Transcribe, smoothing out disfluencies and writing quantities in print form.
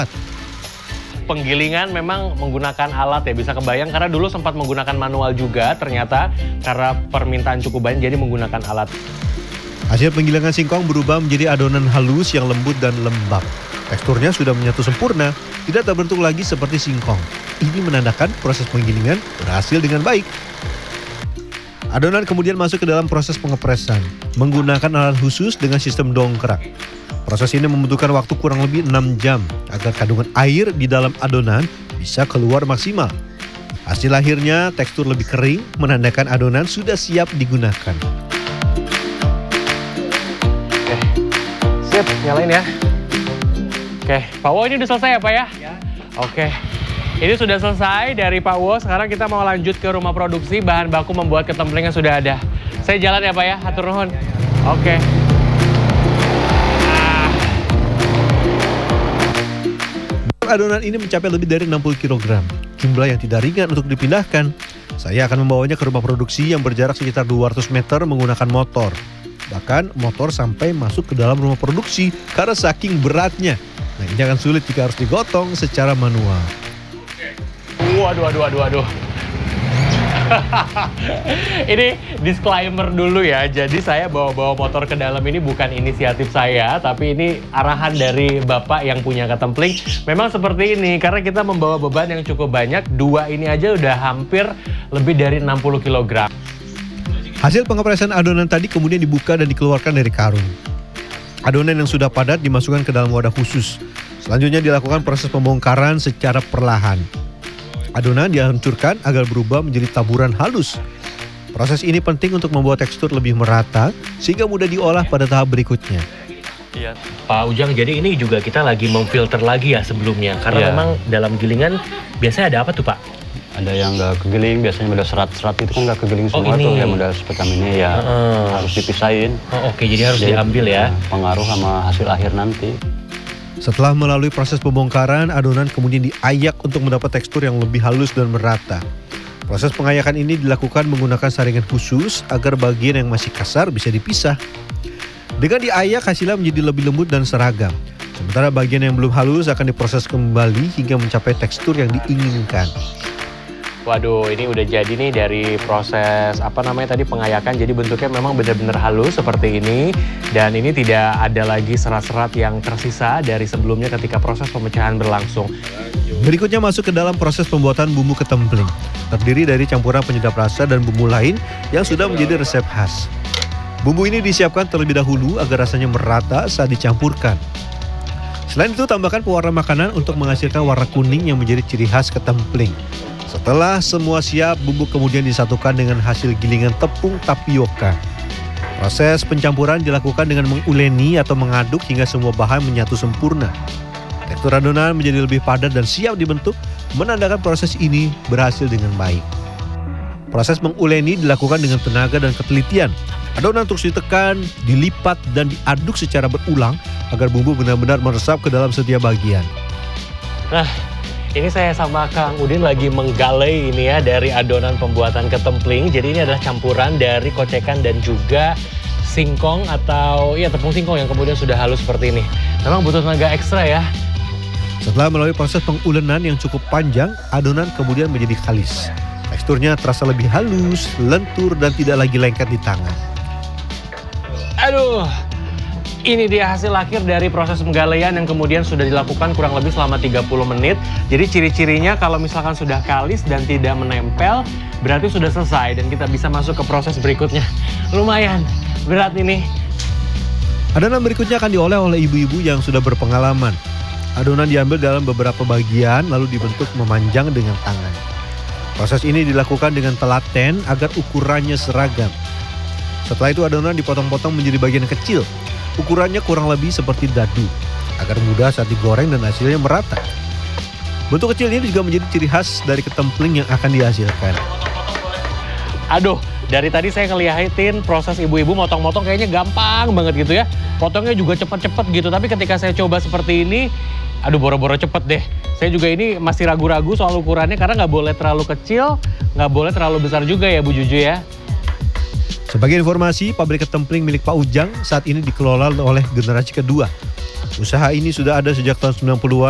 Penggilingan memang menggunakan alat ya, bisa kebayang karena dulu sempat menggunakan manual juga, ternyata karena permintaan cukup banyak jadi menggunakan alat. Hasil penggilingan singkong berubah menjadi adonan halus yang lembut dan lembab. Teksturnya sudah menyatu sempurna, tidak terbentuk lagi seperti singkong. Ini menandakan proses penggilingan berhasil dengan baik. Adonan kemudian masuk ke dalam proses pengepresan, menggunakan alat khusus dengan sistem dongkrak. Proses ini membutuhkan waktu kurang lebih 6 jam agar kandungan air di dalam adonan bisa keluar maksimal. Hasil akhirnya tekstur lebih kering, menandakan adonan sudah siap digunakan. Oke, sip, nyalain ya. Oke, Pak Wo ini udah selesai ya Pak ya? Ya. Oke, ini sudah selesai dari Pak Wo. Sekarang kita mau lanjut ke rumah produksi, bahan baku membuat ketemplingnya sudah ada. Saya jalan ya Pak ya, hatur nuhun. Oke. Adonan ini mencapai lebih dari 60 kg, jumlah yang tidak ringan untuk dipindahkan. Saya akan membawanya ke rumah produksi yang berjarak sekitar 200 meter menggunakan motor. Bahkan motor sampai masuk ke dalam rumah produksi karena saking beratnya. Nah, ini akan sulit jika harus digotong secara manual. Waduh. Ini disclaimer dulu ya, jadi saya bawa motor ke dalam ini bukan inisiatif saya, tapi ini arahan dari Bapak yang punya ketempling. Memang seperti ini, karena kita membawa beban yang cukup banyak, dua ini aja udah hampir lebih dari 60 kg. Hasil pengepresan adonan tadi kemudian dibuka dan dikeluarkan dari karung. Adonan yang sudah padat dimasukkan ke dalam wadah khusus. Selanjutnya dilakukan proses pembongkaran secara perlahan. Adonan dihancurkan agar berubah menjadi taburan halus. Proses ini penting untuk membuat tekstur lebih merata sehingga mudah diolah pada tahap berikutnya. Iya, Pak Ujang, jadi ini juga kita lagi memfilter lagi ya sebelumnya. Karena memang dalam gilingan biasanya ada apa tuh Pak? Ada yang nggak kegiling, biasanya model serat-serat itu kan nggak kegiling semua tuh, yang model semacam ini ya harus dipisahin. Oke, jadi harus diambil ya. Pengaruh sama hasil akhir nanti. Setelah melalui proses pembongkaran, adonan kemudian diayak untuk mendapat tekstur yang lebih halus dan merata. Proses pengayakan ini dilakukan menggunakan saringan khusus agar bagian yang masih kasar bisa dipisah. Dengan diayak, hasilnya menjadi lebih lembut dan seragam. Sementara bagian yang belum halus akan diproses kembali hingga mencapai tekstur yang diinginkan. Waduh, ini udah jadi nih dari proses tadi pengayakan. Jadi bentuknya memang benar-benar halus seperti ini. Dan ini tidak ada lagi serat-serat yang tersisa dari sebelumnya ketika proses pemecahan berlangsung. Berikutnya masuk ke dalam proses pembuatan bumbu ketempling. Terdiri dari campuran penyedap rasa dan bumbu lain yang sudah menjadi resep khas. Bumbu ini disiapkan terlebih dahulu agar rasanya merata saat dicampurkan. Selain itu, tambahkan pewarna makanan untuk menghasilkan warna kuning yang menjadi ciri khas ketempling. Setelah semua siap, bumbu kemudian disatukan dengan hasil gilingan tepung tapioka. Proses pencampuran dilakukan dengan menguleni atau mengaduk hingga semua bahan menyatu sempurna. Tekstur adonan menjadi lebih padat dan siap dibentuk, menandakan proses ini berhasil dengan baik. Proses menguleni dilakukan dengan tenaga dan ketelitian. Adonan terus ditekan, dilipat, dan diaduk secara berulang agar bumbu benar-benar meresap ke dalam setiap bagian. Nah, ini saya sama Kang Udin lagi menggalai ini ya dari adonan pembuatan ketempling. Jadi ini adalah campuran dari kocekan dan juga singkong atau tepung singkong yang kemudian sudah halus seperti ini. Memang butuh tenaga ekstra ya. Setelah melalui proses pengulenan yang cukup panjang, adonan kemudian menjadi kalis. Teksturnya terasa lebih halus, lentur, dan tidak lagi lengket di tangan. Aduh, ini dia hasil akhir dari proses penggalaian yang kemudian sudah dilakukan kurang lebih selama 30 menit. Jadi ciri-cirinya kalau misalkan sudah kalis dan tidak menempel, berarti sudah selesai dan kita bisa masuk ke proses berikutnya. Lumayan berat ini. Adonan berikutnya akan diolah oleh ibu-ibu yang sudah berpengalaman. Adonan diambil dalam beberapa bagian lalu dibentuk memanjang dengan tangan. Proses ini dilakukan dengan telaten agar ukurannya seragam. Setelah itu adonan dipotong-potong menjadi bagian kecil. Ukurannya kurang lebih seperti dadu, agar mudah saat digoreng dan hasilnya merata. Bentuk kecil ini juga menjadi ciri khas dari ketempling yang akan dihasilkan. Aduh, dari tadi saya ngeliatin proses ibu-ibu motong-motong kayaknya gampang banget gitu ya. Potongnya juga cepet-cepet gitu, tapi ketika saya coba seperti ini, aduh boro-boro cepet deh. Saya juga ini masih ragu-ragu soal ukurannya karena nggak boleh terlalu kecil, nggak boleh terlalu besar juga ya Bu Juju ya. Sebagai informasi, pabrik ketempling milik Pak Ujang saat ini dikelola oleh generasi kedua. Usaha ini sudah ada sejak tahun 90-an